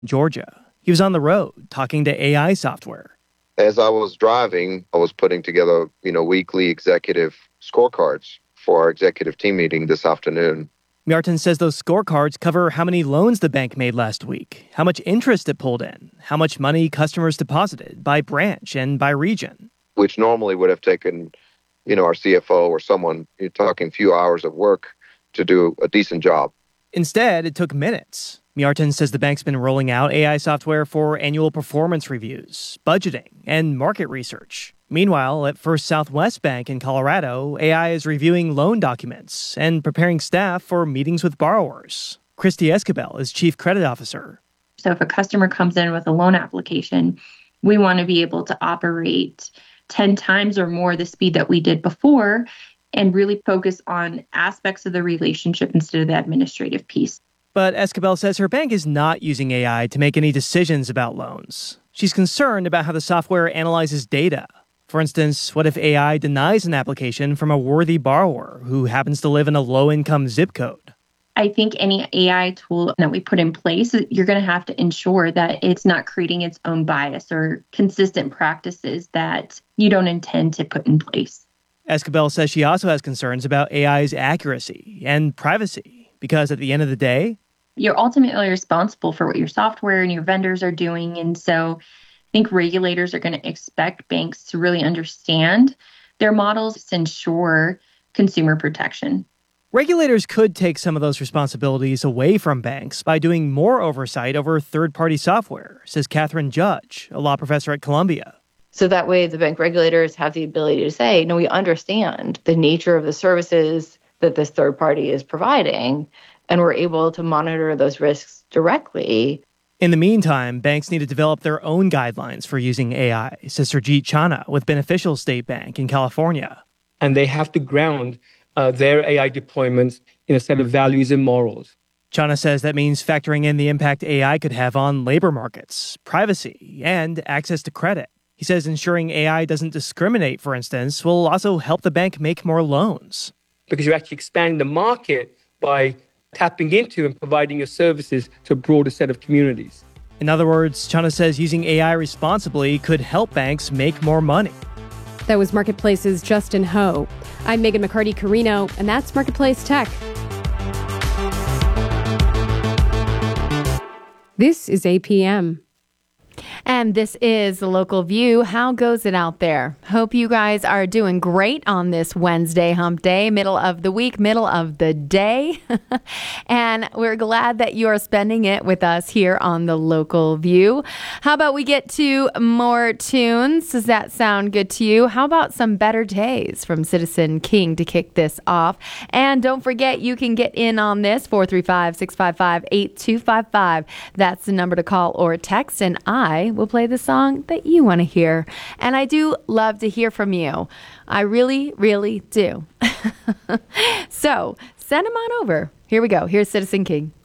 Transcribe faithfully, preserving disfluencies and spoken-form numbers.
Georgia. He was on the road talking to A I software. As I was driving, I was putting together, you know, weekly executive scorecards for our executive team meeting this afternoon. Martin says those scorecards cover how many loans the bank made last week, how much interest it pulled in, how much money customers deposited by branch and by region. Which normally would have taken, you know, our C F O or someone, you're talking a few hours of work to do a decent job. Instead, it took minutes. Martin says the bank's been rolling out A I software for annual performance reviews, budgeting, and market research. Meanwhile, at First Southwest Bank in Colorado, A I is reviewing loan documents and preparing staff for meetings with borrowers. Christy Escabel is Chief Credit Officer. So if a customer comes in with a loan application, we want to be able to operate ten times or more the speed that we did before and really focus on aspects of the relationship instead of the administrative piece. But Escabel says her bank is not using A I to make any decisions about loans. She's concerned about how the software analyzes data. For instance, what if A I denies an application from a worthy borrower who happens to live in a low-income zip code? I think any A I tool that we put in place, you're going to have to ensure that it's not creating its own bias or consistent practices that you don't intend to put in place. Escabel says she also has concerns about A I's accuracy and privacy, because at the end of the day, you're ultimately responsible for what your software and your vendors are doing. And so I think regulators are going to expect banks to really understand their models to ensure consumer protection. Regulators could take some of those responsibilities away from banks by doing more oversight over third-party software, says Catherine Judge, a law professor at Columbia. So that way the bank regulators have the ability to say, no, we understand the nature of the services that this third party is providing, and we're able to monitor those risks directly. In the meantime, banks need to develop their own guidelines for using A I, says Surjit Chana with Beneficial State Bank in California. And they have to ground uh, their A I deployments in a set of values and morals. Chana says that means factoring in the impact A I could have on labor markets, privacy, and access to credit. He says ensuring A I doesn't discriminate, for instance, will also help the bank make more loans. Because you're actually expanding the market by tapping into and providing your services to a broader set of communities. In other words, Chana says using A I responsibly could help banks make more money. That was Marketplace's Justin Ho. I'm Megan McCarty-Carino, and that's Marketplace Tech. This is A P M. And this is The Local View. How goes it out there? Hope you guys are doing great on this Wednesday hump day, middle of the week, middle of the day. And we're glad that you are spending it with us here on The Local View. How about we get to more tunes? Does that sound good to you? How about some Better Days from Citizen King to kick this off? And don't forget, you can get in on this, four three five, six five five, eight two five five. That's the number to call or text, and I will play the song that you want to hear. And I do love to hear from you. I really, really do. So send them on over. Here we go. Here's Citizen King.